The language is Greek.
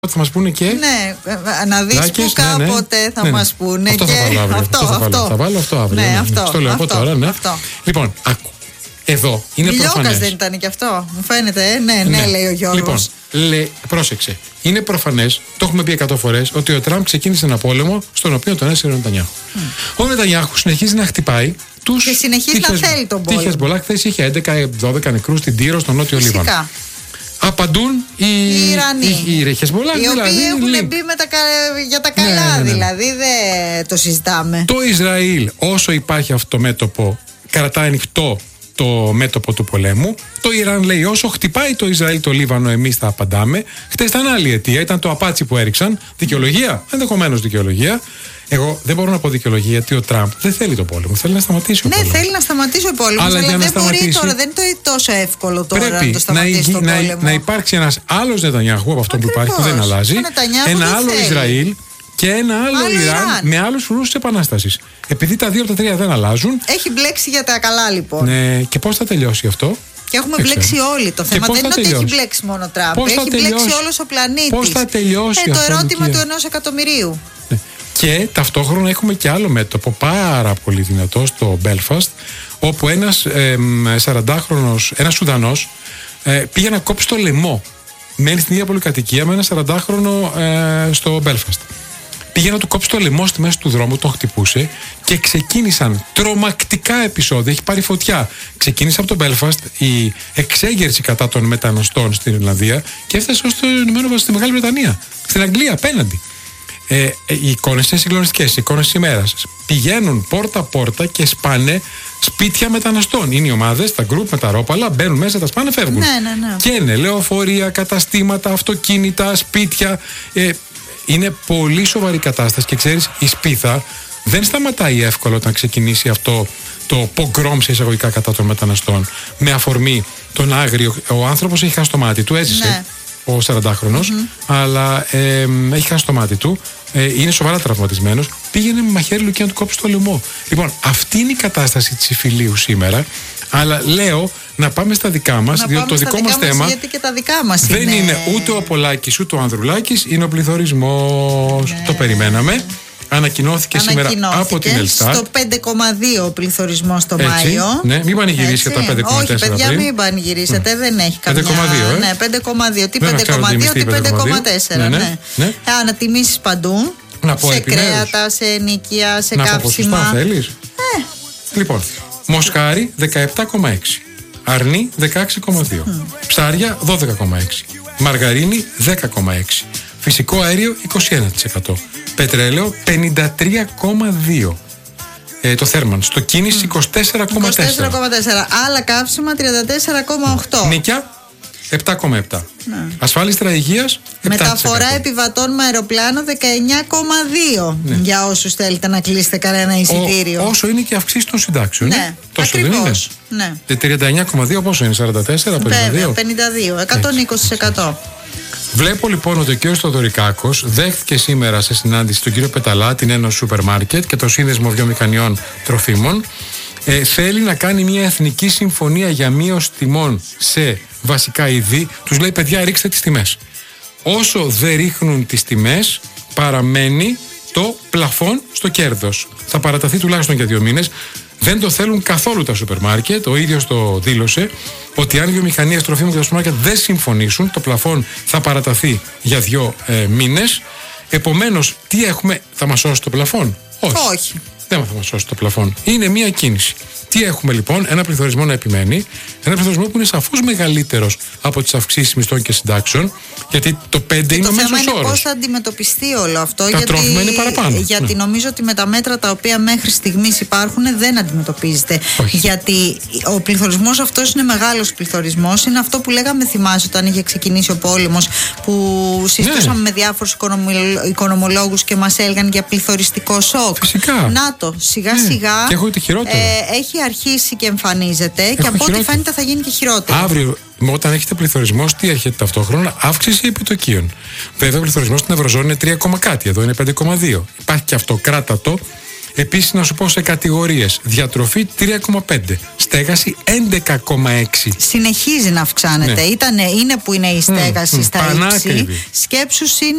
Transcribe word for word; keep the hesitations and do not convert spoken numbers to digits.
Θα μας πούνε και. Ναι, να δεις Λάκες, που κάποτε ναι, ναι. θα ναι, ναι. μας πούνε. Αυτό και... θα βάλω αύριο. Αυτό, αυτό θα, αυτό. Βάλω. θα βάλω αυτό αύριο. Ναι, ναι, αυτό. Στο λέω από τώρα, ναι. Αυτό. Λοιπόν, ακού. Εδώ είναι προφανές. Λιώκας δεν ήταν και αυτό, μου φαίνεται. Ε? Ναι, ναι, ναι, λέει ο Γιώργος. Λοιπόν, λέ, πρόσεξε. Είναι προφανές, το έχουμε πει εκατό φορές, ότι ο Τραμπ ξεκίνησε ένα πόλεμο στον οποίο τον έσυρε ο Νετανιάχου. Mm. Ο Νετανιάχου συνεχίζει να χτυπάει τους. Και συνεχίζει να θέλει τον πόλεμο. Τη Χεσμολάχ χθες είχε έντεκα δώδεκα νεκρούς στην Τύρο, στο νότιο Λίβανο. Απαντούν οι, οι Ιρανοί. Οι, οι, Χεσμολάχ, οι δηλαδή, οποίοι έχουν λί... μπει με τα, για τα καλά, ναι, ναι, ναι. δηλαδή δεν το συζητάμε. Το Ισραήλ, όσο υπάρχει αυτό το μέτωπο, κρατάει ανοιχτό το μέτωπο του πολέμου. Το Ιράν λέει όσο χτυπάει το Ισραήλ το Λίβανο, εμείς θα απαντάμε. Χτες ήταν άλλη αιτία, ήταν το απάτσι που έριξαν. Δικαιολογία, ενδεχομένως δικαιολογία. Εγώ δεν μπορώ να πω δικαιολογία γιατί ο Τραμπ δεν θέλει το πόλεμο. Θέλει να σταματήσει ο ναι, πόλεμος. Ναι, θέλει να σταματήσει ο πόλεμος. Αλλά, αλλά δεν σταματήσει, μπορεί τώρα, δεν είναι τόσο εύκολο τώρα πρέπει να το σταματήσει να, το να, πόλεμο. Να υπάρξει ένας άλλος Νετανιάχου από αυτό Ακριβώς. που υπάρχει που δεν αλλάζει. Ένα άλλο θέλει. Ισραήλ και ένα άλλο, άλλο Ιράν, Ιράν με άλλους φρουρούς της Επανάστασης. Επειδή τα δύο από τα τρία δεν αλλάζουν. Έχει μπλέξει για τα καλά λοιπόν. Ναι, και πώς θα τελειώσει αυτό. Και έχουμε δεν μπλέξει ξέρω. όλοι το θέμα. Δεν είναι ότι έχει μπλέξει μόνο ο Τραμπ. Έχει μπλέξει όλος ο πλανήτης. Πώς θα τελειώσει ε, αυτό. Το ερώτημα του ενός εκατομμυρίου. Ναι. Και ταυτόχρονα έχουμε και άλλο μέτωπο πάρα πολύ δυνατό στο Μπέλφαστ, όπου ένας ε, σαραντάχρονος, ένας Σουδανός ε, πήγε να κόψει το λαιμό. Μένει στην ίδια πολυκατοικία με ένα σαραντάχρονο ε, στο Μπέλφαστ. Πήγε να του κόψει το λαιμό στη μέση του δρόμου, τον χτυπούσε και ξεκίνησαν τρομακτικά επεισόδια. Έχει πάρει φωτιά. Ξεκίνησε από το Μπέλφαστ η εξέγερση κατά των μεταναστών στην Ιρλανδία και έφτασε ως το Ηνωμένο Βασίλειο, στη Μεγάλη Βρετανία, στην Αγγλία απέναντι. Ε, ε, οι εικόνες είναι συγκλονιστικές, οι εικόνες της ημέρας. Πηγαίνουν πόρτα-πόρτα και σπάνε σπίτια μεταναστών. Είναι οι ομάδες, τα γκρουπ με τα ρόπαλα, μπαίνουν μέσα, τα σπάνε, φεύγουν. Ναι, ναι, ναι. Και είναι λεωφορεία, καταστήματα, αυτοκίνητα, σπίτια. Ε, είναι πολύ σοβαρή κατάσταση και ξέρεις, η σπίθα δεν σταματάει εύκολα όταν ξεκινήσει αυτό το πογκρόμ σε εισαγωγικά κατά των μεταναστών. Με αφορμή τον άγριο, ο άνθρωπος έχει χάσει το μάτι του, έζησε. Ναι. Ο σαραντάχρονος, mm-hmm. αλλά ε, έχει χάσει το μάτι του, ε, είναι σοβαρά τραυματισμένος. Πήγαινε με μαχαίρι λουκί να του κόψει το λαιμό. Λοιπόν, αυτή είναι η κατάσταση της υφηλίου σήμερα. Αλλά λέω να πάμε στα δικά μας, διότι το δικό μας θέμα γιατί και τα δικά μας δεν είναι... είναι ούτε ο Απολάκης ούτε ο Ανδρουλάκης, είναι ο πληθωρισμός. Ναι. Το περιμέναμε. Ανακοινώθηκε, Ανακοινώθηκε σήμερα από την Ελστάτ. Στο πέντε κόμμα δύο ο πληθωρισμός το Έτσι, Μάιο. Ναι, μην πανηγυρίσετε τα πέντε κόμμα τέσσερα. Όχι, παιδιά, πριν. Μην πανηγυρίσετε, mm. δεν έχει καμία. πέντε κόμμα δύο, ε? Ναι, πέντε κόμμα δύο. Τι πέντε κόμμα δύο, τι πέντε κόμμα τέσσερα. Ναι, ναι. ναι. Ανατιμήσεις παντού. Να πω σε επιμέρους. κρέατα, σε ενοικία, σε να κάψιμα. Να πω θέλεις. Ε. Λοιπόν, Μοσχάρι δεκαεπτά κόμμα έξι. Αρνί δεκαέξι κόμμα δύο. Mm. Ψάρια δώδεκα κόμμα έξι. Μαργαρίνη δέκα κόμμα έξι. Φυσικό αέριο είκοσι ένα τοις εκατό. Πετρέλαιο πενήντα τρία κόμμα δύο. Ε, το θέρμαν. Στο κίνηση mm. είκοσι τέσσερα κόμμα τέσσερα. είκοσι τέσσερα κόμμα τέσσερα. Άλλα καύσιμα τριάντα τέσσερα κόμμα οκτώ. Νίκια επτά κόμμα επτά. Ναι. Ασφάλιστρα υγείας επτά τοις εκατό. Μεταφορά επιβατών με αεροπλάνο δεκαεννιά κόμμα δύο. Ναι. Για όσους θέλετε να κλείσετε κανένα εισιτήριο. Ο, όσο είναι και αυξήσεις των συντάξεων. Ναι, τόσο ακριβώς. Δεν είναι. Ναι. τριάντα εννιά κόμμα δύο πόσο είναι, σαράντα τέσσερα, πενήντα δύο. Βέβαια, πενήντα δύο, εκατόν είκοσι τοις εκατό. Βλέπω λοιπόν ότι ο κ. Θοδωρικάκος δέχτηκε σήμερα σε συνάντηση τον κύριο Πεταλά, την Ένωση Σούπερ Μάρκετ και το Σύνδεσμο Βιομηχανιών Τροφίμων. Ε, θέλει να κάνει μια εθνική συμφωνία για μείωση τιμών σε βασικά είδη. Τους λέει, παιδιά, ρίξτε τις τιμές. Όσο δεν ρίχνουν τις τιμές, παραμένει το πλαφόν στο κέρδος. Θα παραταθεί τουλάχιστον για δύο μήνες. Δεν το θέλουν καθόλου τα σούπερ μάρκετ. Ο ίδιος το δήλωσε ότι αν οι βιομηχανίες τροφίμων και τα σούπερ μάρκετ δεν συμφωνήσουν, το πλαφόν θα παραταθεί για δύο ε, μήνες. Επομένως, τι έχουμε, θα μας σώσει το πλαφόν? Όχι. Όχι. Δεν θα μας σώσει το πλαφόν. Είναι μία κίνηση. Τι έχουμε λοιπόν? Ένα πληθωρισμό να επιμένει. Ένα πληθωρισμό που είναι σαφώς μεγαλύτερος από τις αυξήσεις μισθών και συντάξεων. Γιατί το πέντε είναι ο μέσος όρος. Το θέμα είναι πώς θα αντιμετωπιστεί όλο αυτό. Τα γιατί, τρόφιμα είναι παραπάνω. Γιατί ναι. νομίζω ότι με τα μέτρα τα οποία μέχρι στιγμής υπάρχουν δεν αντιμετωπίζεται. Όχι. Γιατί ο πληθωρισμός αυτός είναι μεγάλος πληθωρισμός. Είναι αυτό που λέγαμε, θυμάσαι, όταν είχε ξεκινήσει ο πόλεμος, που συζητούσαμε ναι. με διάφορους οικονομολόγους και μας έλεγαν για πληθωριστικό σοκ. Φυσικά. Να το, σιγά ναι. σιγά και έχω το χειρότερο. Ε, έχει αρχίσει και εμφανίζεται. Έχω και από χειρότερο. ό,τι φαίνεται θα γίνει και χειρότερο. Αύριο, όταν έχετε πληθωρισμό, τι έρχεται ταυτόχρονα? Αύξηση επιτοκίων. Βέβαια, ο πληθωρισμός στην Ευρωζώνη είναι τρία, κάτι, εδώ είναι πέντε κόμμα δύο. Υπάρχει και αυτό, κράτατο. Επίσης, να σου πω σε κατηγορίες: διατροφή τρία κόμμα πέντε, στέγαση έντεκα κόμμα έξι. Συνεχίζει να αυξάνεται. Ναι. Ήτανε, είναι που είναι η στέγαση mm, στα mm, ύψη. Σκέψου συν